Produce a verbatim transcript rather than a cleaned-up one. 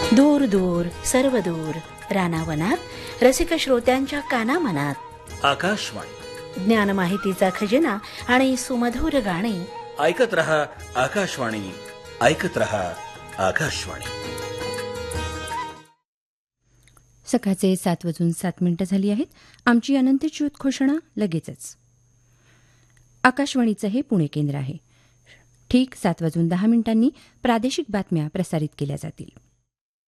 दूर दूर सर्व दूर रानावनात रसिक श्रोत्यांच्या कानामनात आकाशवाणी ज्ञान माहितीचा खजिना आणि सुमधुर गाणी. ऐकत रहा आकाशवाणी, ऐकत रहा आकाशवाणी. सकाळचे सात वाजून सात मिनिटं झाली आहेत. आमची अनंतची उद्घोषणा लगेचच. आकाशवाणीचं हे पुणे केंद्र आहे. ठीक सात वाजून दहा मिनिटांनी प्रादेशिक बातम्या प्रसारित केल्या जातील.